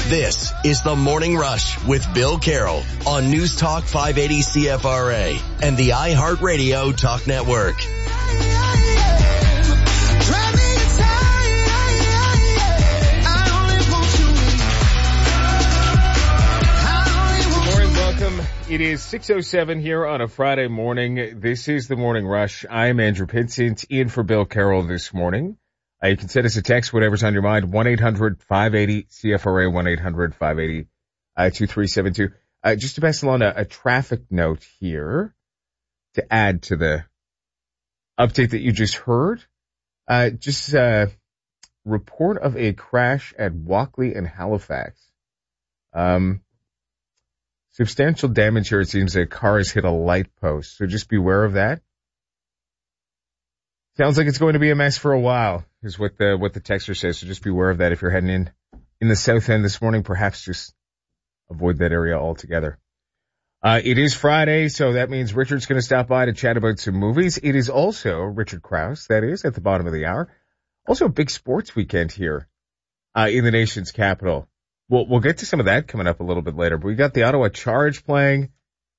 This is the Morning Rush with Bill Carroll on News Talk 580 CFRA and the iHeartRadio Talk Network. Good morning, welcome. It is 6:07 here on a Friday morning. This is the Morning Rush. I'm Andrew Pinsent, in for Bill Carroll this morning. You can send us a text, whatever's on your mind, 1-800-580-CFRA, 1-800-580-2372. Just to pass along a traffic note here to add to the update that you just heard. Report of a crash at Walkley and Halifax. Substantial damage here. It seems a car has hit a light post, so just beware of that. Sounds like it's going to be a mess for a while, is what the texter says. So just beware of that if you're heading in the south end this morning. Perhaps just avoid that area altogether. It is Friday, so that means Richard's going to stop by to chat about some movies. It is also Richard Krause, that is, at the bottom of the hour. Also a big sports weekend here in the nation's capital. We'll get to some of that coming up a little bit later. But we got the Ottawa Charge playing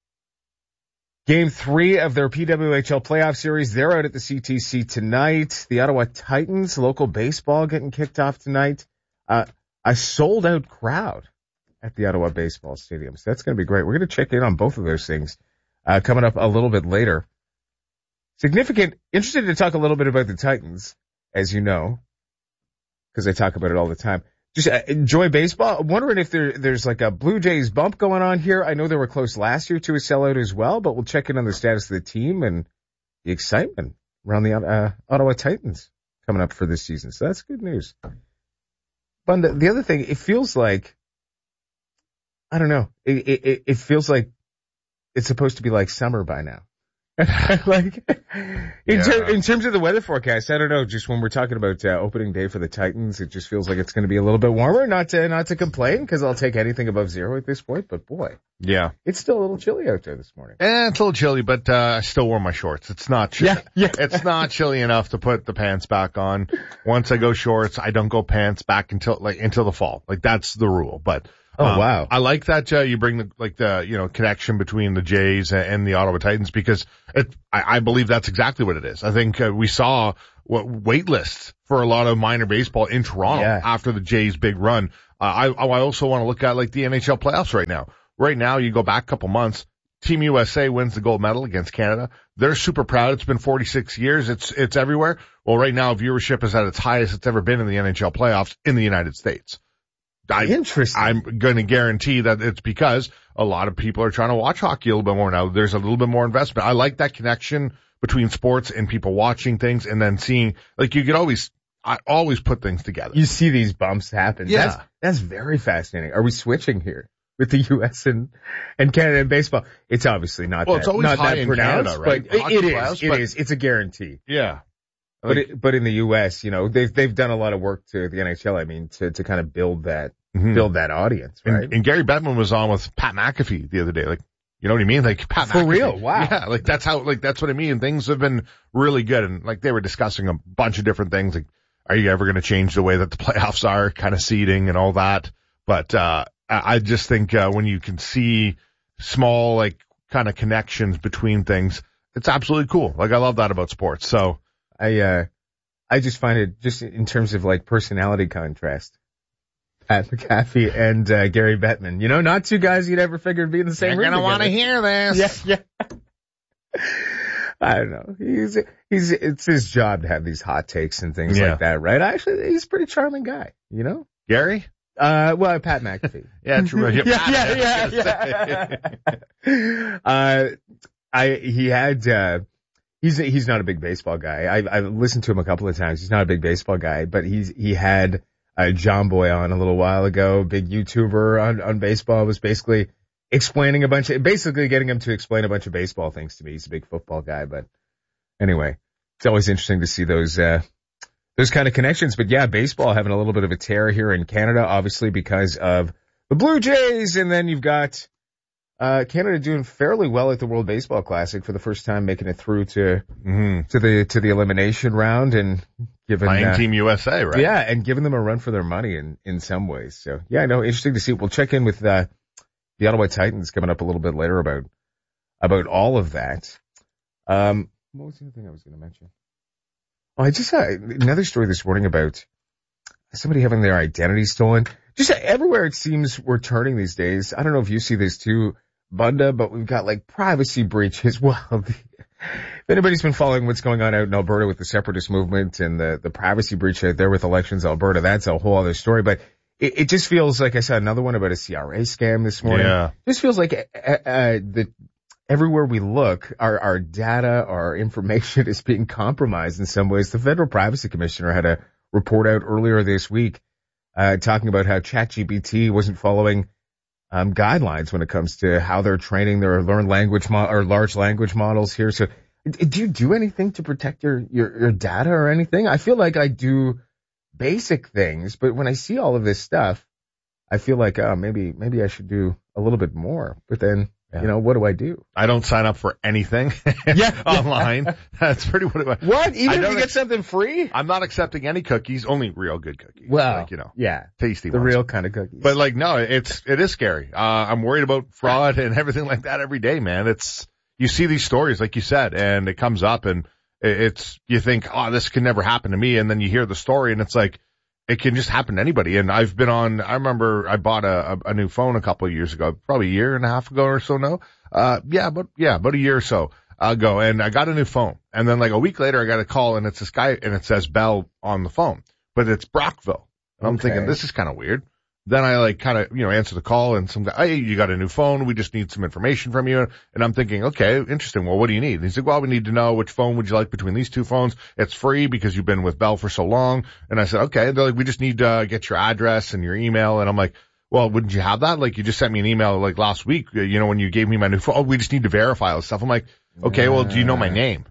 Game 3 of their PWHL playoff series. They're out at the CTC tonight. The Ottawa Titans, local baseball, getting kicked off tonight. A sold-out crowd at the Ottawa Baseball Stadium. So that's going to be great. We're going to check in on both of those things coming up a little bit later. Interested to talk a little bit about the Titans, as you know, because I talk about it all the time. Just enjoy baseball. I'm wondering if there's like a Blue Jays bump going on here. I know they were close last year to a sellout as well, but we'll check in on the status of the team and the excitement around the Ottawa Titans coming up for this season. So that's good news. But the other thing, it feels like, I don't know, it feels like it's supposed to be like summer by now. Like, in terms of the weather forecast, I don't know, just when we're talking about opening day for the Titans, it just feels like it's going to be a little bit warmer. Not to complain, because I'll take anything above zero at this point, but boy. Yeah. It's still a little chilly out there this morning. It's a little chilly, but I still wore my shorts. It's not chilly. Yeah. It's not chilly enough to put the pants back on. Once I go shorts, I don't go pants back until the fall. Like, that's the rule. But wow. I like that you bring the connection between the Jays and the Ottawa Titans, because I believe that's exactly what it is. I think we saw wait lists for a lot of minor baseball in Toronto after the Jays' big run. I also want to look at like the NHL playoffs right now. Right now, you go back a couple months, Team USA wins the gold medal against Canada. They're super proud. It's been 46 years. It's everywhere. Well, right now, viewership is at its highest it's ever been in the NHL playoffs in the United States. Interesting. I'm going to guarantee that it's because a lot of people are trying to watch hockey a little bit more now. There's a little bit more investment. I like that connection between sports and people watching things and then seeing, like, I always put things together. You see these bumps happen. Yeah. That's very fascinating. Are we switching here with the U.S. and Canada in baseball? It's obviously not it's always not high that in pronounced, Canada, right? But it is. It's a guarantee. Yeah. But in the U.S., they've done a lot of work to the NHL. I mean, to kind of build that audience, right? And Gary Bettman was on with Pat McAfee the other day. Like, you know what I mean? Like, Pat for McAfee. real. Wow. Yeah. Like, that's what I mean. Things have been really good. And like, they were discussing a bunch of different things. Like, are you ever going to change the way that the playoffs are, kind of seeding and all that? But, I just think, when you can see small, like, kind of connections between things, it's absolutely cool. Like, I love that about sports. So I just find it, just in terms of like personality contrast, Pat McAfee and Gary Bettman. Not two guys you'd ever figure would be in the same room. You're going to want to hear this. Yeah. I don't know. It's his job to have these hot takes and things like that, right? Actually, he's a pretty charming guy, Gary? Pat McAfee. Yeah, true. He's not a big baseball guy. I've listened to him a couple of times. He's not a big baseball guy, but he had John Boy on a little while ago, big YouTuber on baseball, was basically explaining basically getting him to explain a bunch of baseball things to me. He's a big football guy, but anyway, it's always interesting to see those kind of connections. But yeah, baseball having a little bit of a tear here in Canada, obviously because of the Blue Jays, and then you've got Canada doing fairly well at the World Baseball Classic for the first time, making it through to the elimination round and giving playing Team USA, right? Yeah, and giving them a run for their money in some ways. So yeah, I know, interesting to see. We'll check in with the Ottawa Titans coming up a little bit later about all of that. What was the other thing I was going to mention? Oh, I just saw another story this morning about somebody having their identity stolen. Just everywhere it seems we're turning these days. I don't know if you see this too, Bunda, but we've got like privacy breaches. Well, if anybody's been following what's going on out in Alberta with the separatist movement and the privacy breach out there with Elections Alberta, that's a whole other story. But it just feels like I saw another one about a CRA scam this morning. Yeah. It just feels like everywhere we look, our data, our information is being compromised in some ways. The Federal Privacy Commissioner had a report out earlier this week talking about how ChatGPT wasn't following guidelines when it comes to how they're training their large language models here. So do you do anything to protect your data or anything? I feel like I do basic things, but when I see all of this stuff, I feel like, maybe I should do a little bit more. But then, what do I do? I don't sign up for anything online. That's pretty what What? Even if you get something free? I'm not accepting any cookies, only real good cookies. Well, tasty the ones. real kind of cookies. But no, it is scary. I'm worried about fraud and everything like that every day, man. You see these stories, like you said, and it comes up and you think, oh, this can never happen to me. And then you hear the story and it's like, it can just happen to anybody. And I remember I bought a new phone a couple of years ago, probably a year and a half ago or so now. About a year or so ago. And I got a new phone. And then like a week later, I got a call and it's this guy and it says Bell on the phone, but it's Brockville. And I'm thinking, this is kind of weird. Then I answer the call and some guy, hey, you got a new phone. We just need some information from you. And I'm thinking, okay, interesting. Well, what do you need? And he's like, well, we need to know which phone would you like between these two phones. It's free because you've been with Bell for so long. And I said, okay. They're like, we just need to get your address and your email. And I'm like, well, wouldn't you have that? Like you just sent me an email like last week, when you gave me my new phone. Oh, we just need to verify all this stuff. I'm like, okay, well, do you know my name?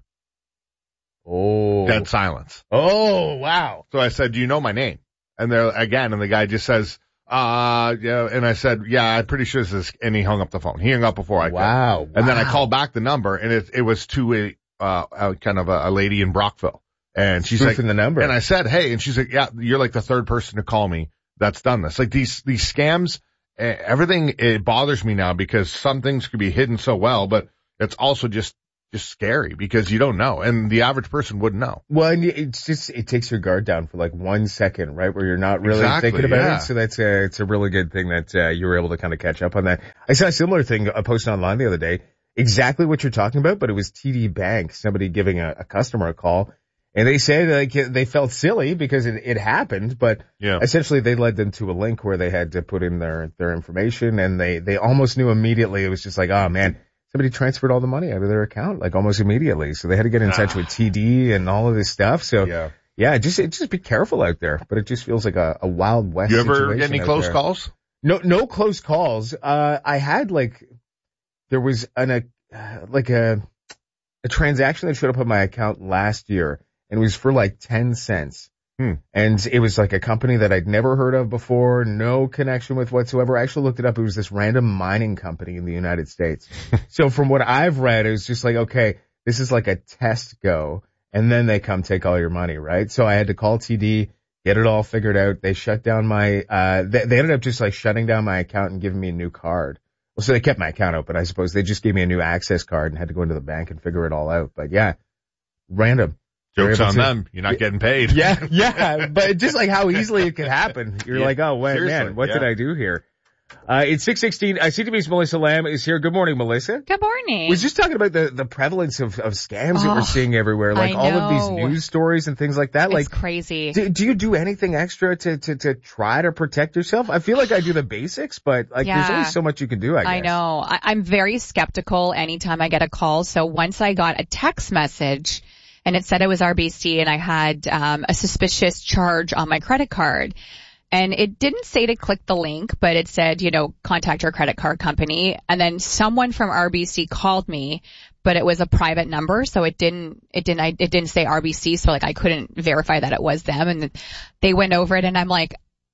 Oh. Dead silence. Oh, wow. So I said, do you know my name? And and the guy just says, and I said, yeah, I'm pretty sure this is, and he hung up the phone. He hung up before I could. Wow. And then I called back the number and it was to a kind of a lady in Brockville. And she's like, the number. And I said, hey, and she's like, yeah, you're like the third person to call me that's done this. Like these scams, everything, it bothers me now because some things could be hidden so well, but it's also just scary because you don't know, and the average person wouldn't know. Well, and it takes your guard down for like 1 second, right, where you're not really thinking about it. So it's a really good thing that you were able to kind of catch up on that. I saw a similar thing posted online the other day, exactly what you're talking about, but it was TD Bank, somebody giving a customer a call, and they said they felt silly because it happened, but essentially they led them to a link where they had to put in their information, and they almost knew immediately. It was just like, oh man, somebody transferred all the money out of their account, like almost immediately. So they had to get in touch with TD and all of this stuff. So just be careful out there. But it just feels like a Wild West situation. You ever get any close calls? No close calls. I had there was a transaction that showed up on my account last year, and it was for like 10 cents. And it was like a company that I'd never heard of before, no connection with whatsoever. I actually looked it up. It was this random mining company in the United States. So from what I've read, it was just like, okay, this is like a test go, and then they come take all your money, right? So I had to call TD, get it all figured out. They shut down they ended up just like shutting down my account and giving me a new card. Well, so they kept my account open, I suppose. They just gave me a new access card and had to go into the bank and figure it all out. But yeah, random. Joke's on them. You're not getting paid. Yeah. But just like how easily it could happen. You're like, oh, man, what did I do here? It's 6:16. CTV's Melissa Lamb is here. Good morning, Melissa. Good morning. Was just talking about the prevalence of scams that we're seeing everywhere. Like all of these news stories and things like that. It's crazy. Do you do anything extra to try to protect yourself? I feel like I do the basics, but there's only so much you can do, I guess. I know. I'm very skeptical anytime I get a call. So once I got a text message and it said it was RBC and I had a suspicious charge on my credit card. And it didn't say to click the link, but it said, contact your credit card company. And then someone from RBC called me, but it was a private number. So it didn't say RBC. So I couldn't verify that it was them. And they went over it and I'm like,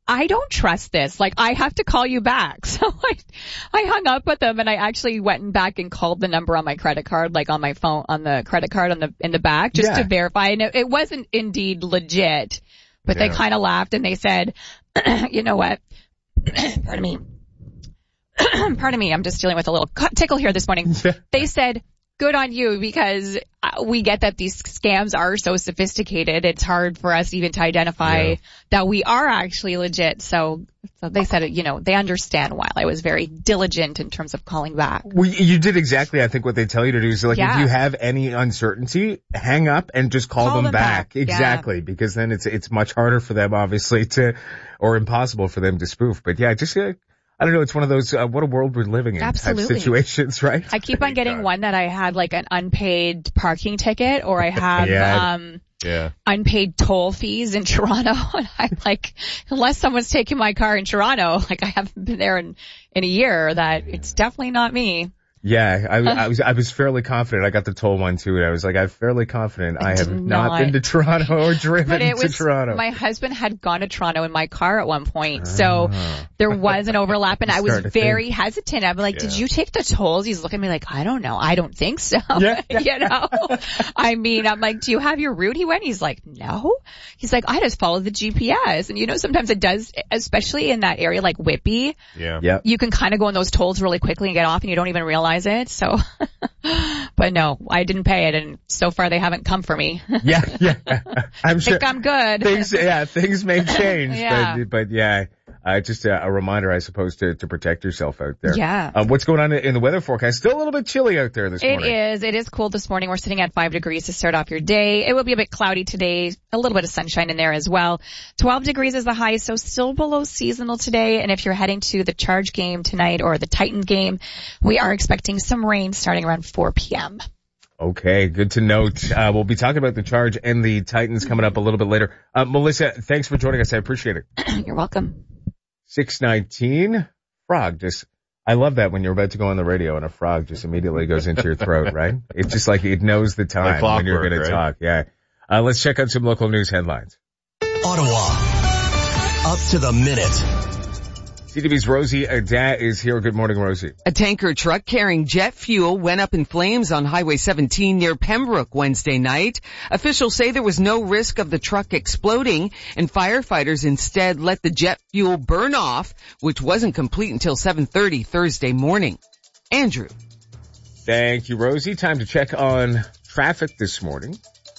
I don't trust this. Like, I have to call you back. So I hung up with them, and I actually went back and called the number on my credit card, like on my phone, on the credit card in the back, just to verify. And it wasn't indeed legit, but they kind of laughed and they said, you know what? Pardon me. Pardon me. I'm just dealing with a little tickle here this morning. They said, good on you, because we get that these scams are so sophisticated. It's hard for us even to identify that we are actually legit. So they said, they understand why I was very diligent in terms of calling back. Well, you did exactly, I think, what they tell you to do. So, if you have any uncertainty, hang up and just call them back. Exactly. Because then it's much harder for them, obviously, or impossible for them to spoof. But just, I don't know, it's one of those, what a world we're living in type situations, right? I keep on getting one that I had like an unpaid parking ticket, or I have, unpaid toll fees in Toronto. And I'm like, unless someone's taking my car in Toronto, like I haven't been there in a year, that it's definitely not me. Yeah, I was fairly confident. I got the toll one too, and I was like, I'm fairly confident I have not been to Toronto or driven to Toronto. My husband had gone to Toronto in my car at one point, so there was an overlap, and I was very hesitant. I'm like, did you take the tolls? He's looking at me like, I don't know. I don't think so. I mean, I'm like, do you have your route? He went, he's like, no. He's like, I just follow the GPS. And sometimes it does, especially in that area like Whitby. Yeah. You can kind of go on those tolls really quickly and get off, and you don't even realize it. So, but no, I didn't pay it, and so far they haven't come for me. I'm sure. I think I'm good. Things may change, but just a reminder, I suppose, to protect yourself out there. Yeah. What's going on in the weather forecast? Still a little bit chilly out there this morning. It is cool this morning. We're sitting at 5 degrees to start off your day. It will be a bit cloudy today, a little bit of sunshine in there as well. 12 degrees is the high, so still below seasonal today. And if you're heading to the Charge game tonight or the Titan game, we are expecting some rain starting around 4 p.m. Okay, good to note. We'll be talking about the Charge and the Titans coming up a little bit later. Melissa, thanks for joining us. I appreciate it. You're welcome. 6:19. Frog I love that when you're about to go on the radio and a frog just immediately goes into your throat, right? It's just like it knows the time when you're going to talk. Yeah. Let's check out some local news headlines. Ottawa. Up to the minute. CTV's Rosie Adat is here. Good morning, Rosie. A tanker truck carrying jet fuel went up in flames on Highway 17 near Pembroke Wednesday night. Officials say there was no risk of the truck exploding, and firefighters instead let the jet fuel burn off, which wasn't complete until 7:30 Thursday morning. Andrew. Thank you, Rosie. Time to check on traffic this morning.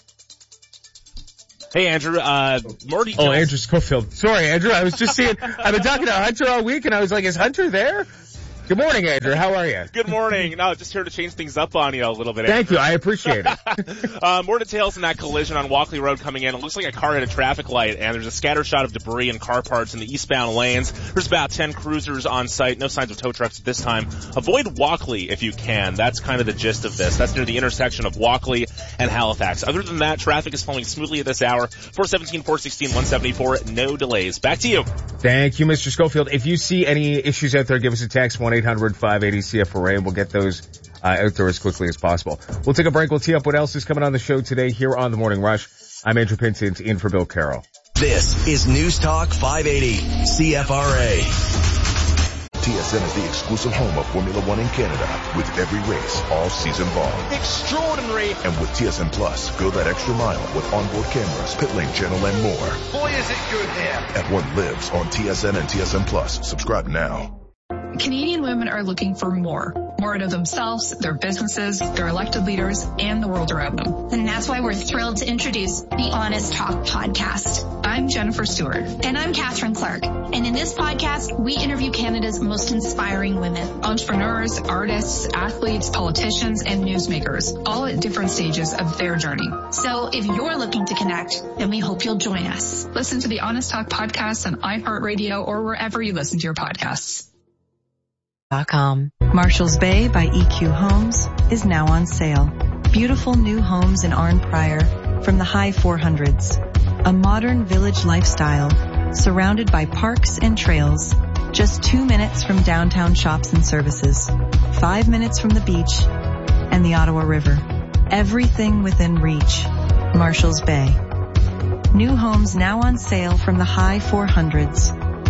Hey, Andrew, more details. Oh, Andrew Schofield. Sorry, Andrew. I was just seeing, I've been talking to Hunter all week, and I was like, is Hunter there? Good morning, Andrew. How are you? Good morning. No, just here to change things up on you a little bit, Thank you. I appreciate it. More details on that collision on Walkley Road coming in. It looks like a car hit a traffic light, and there's a scatter shot of debris and car parts in the eastbound lanes. There's about 10 cruisers on site. No signs of tow trucks at this time. Avoid Walkley if you can. That's kind of the gist of this. That's near the intersection of Walkley and Halifax. Other than that, traffic is flowing smoothly at this hour. 417, 416, 174. No delays. Back to you. Thank you, Mr. Schofield. If you see any issues out there, give us a text, 1-800-580-CFRA, and we'll get those out there as quickly as possible. We'll take a break. We'll tee up what else is coming on the show today here on The Morning Rush. I'm Andrew Pinsent, in for Bill Carroll. This is News Talk 580 CFRA. TSN is the exclusive home of Formula One in Canada, with every race all season long. Extraordinary. And with TSN Plus, go that extra mile with onboard cameras, pit lane channel, and more. Boy, is it good here. At what lives on TSN and TSN Plus. Subscribe now. Canadian women are looking for more out of themselves, their businesses, their elected leaders, and the world around them. And that's why we're thrilled to introduce the Honest Talk podcast. I'm Jennifer Stewart. And I'm Catherine Clark. And in this podcast, we interview Canada's most inspiring women. Entrepreneurs, artists, athletes, politicians, and newsmakers, all at different stages of their journey. So if you're looking to connect, then we hope you'll join us. Listen to the Honest Talk podcast on iHeartRadio or wherever you listen to your podcasts. Marshall's Bay by EQ Homes is now on sale. Beautiful new homes in Arnprior from the high 400s. A modern village lifestyle surrounded by parks and trails. Just 2 minutes from downtown shops and services. 5 minutes from the beach and the Ottawa River. Everything within reach. Marshall's Bay. New homes now on sale from the high 400s.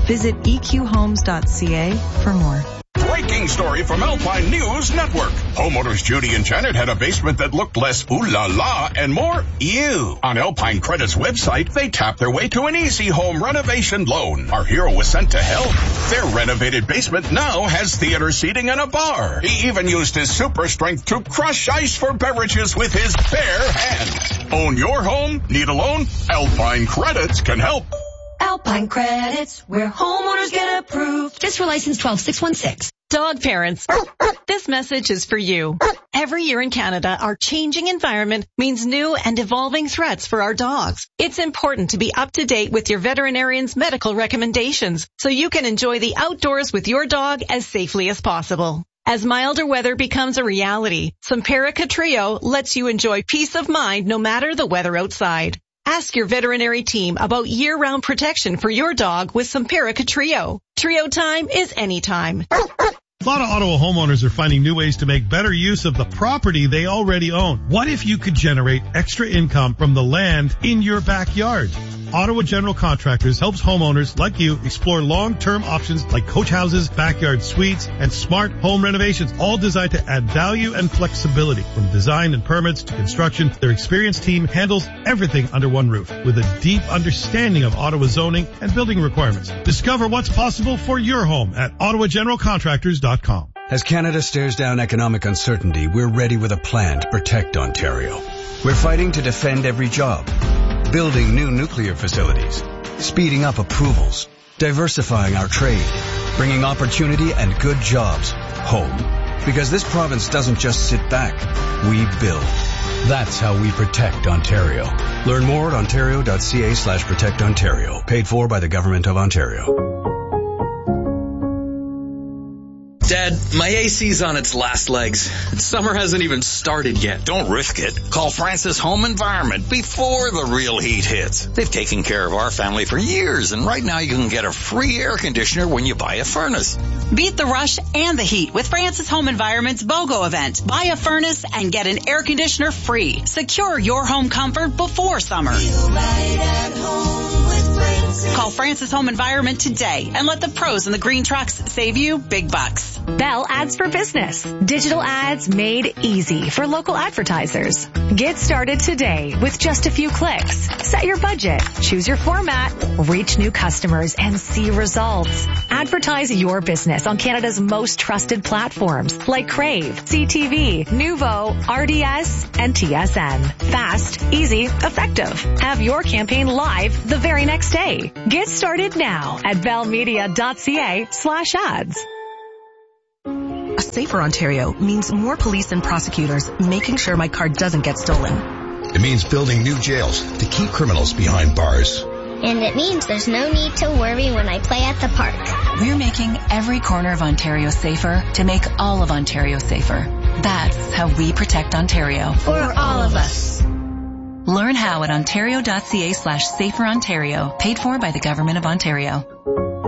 Visit eqhomes.ca for more. Breaking story from Alpine News Network. Homeowners Judy and Janet had a basement that looked less ooh la la and more ew. On Alpine Credit's website, they tapped their way to an easy home renovation loan. Our hero was sent to help. Their renovated basement now has theater seating and a bar. He even used his super strength to crush ice for beverages with his bare hands. Own your home? Need a loan? Alpine Credits can help. Alpine Credits, where homeowners get approved. Just for license 12616. Dog parents, this message is for you. Every year in Canada, our changing environment means new and evolving threats for our dogs. It's important to be up to date with your veterinarian's medical recommendations so you can enjoy the outdoors with your dog as safely as possible. As milder weather becomes a reality, Simparica Trio lets you enjoy peace of mind no matter the weather outside. Ask your veterinary team about year-round protection for your dog with Simparica Trio. Trio time is anytime. A lot of Ottawa homeowners are finding new ways to make better use of the property they already own. What if you could generate extra income from the land in your backyard? Ottawa General Contractors helps homeowners like you explore long-term options like coach houses, backyard suites, and smart home renovations, all designed to add value and flexibility. From design and permits to construction, their experienced team handles everything under one roof with a deep understanding of Ottawa zoning and building requirements. Discover what's possible for your home at ottawageneralcontractors.com. As Canada stares down economic uncertainty, we're ready with a plan to protect Ontario. We're fighting to defend every job, building new nuclear facilities, speeding up approvals, diversifying our trade, bringing opportunity and good jobs home. Because this province doesn't just sit back, we build. That's how we protect Ontario. Learn more at ontario.ca/protectontario. Paid for by the Government of Ontario. Dad, my AC's on its last legs. Summer hasn't even started yet. Don't risk it. Call Francis Home Environment before the real heat hits. They've taken care of our family for years, and right now you can get a free air conditioner when you buy a furnace. Beat the rush and the heat with Francis Home Environment's BOGO event. Buy a furnace and get an air conditioner free. Secure your home comfort before summer. Feel right at home with Francis. Call Francis Home Environment today and let the pros in the green trucks save you big bucks. Bell Ads for Business. Digital ads made easy for local advertisers. Get started today with just a few clicks. Set your budget, choose your format, reach new customers, and see results. Advertise your business on Canada's most trusted platforms like Crave, CTV, Nuvo, RDS, and TSN. Fast, easy, effective. Have your campaign live the very next day. Get started now at bellmedia.ca/ads. A safer Ontario means more police and prosecutors making sure my car doesn't get stolen. It means building new jails to keep criminals behind bars. And it means there's no need to worry when I play at the park. We're making every corner of Ontario safer to make all of Ontario safer. That's how we protect Ontario. For all of us. Learn how at ontario.ca/saferontario. Paid for by the Government of Ontario.